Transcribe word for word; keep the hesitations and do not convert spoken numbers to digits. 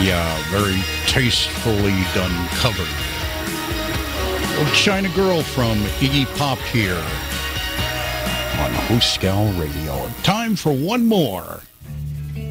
Yeah, very tastefully done cover. Old China Girl from Iggy Pop here on Hooskow Radio. Time for one more.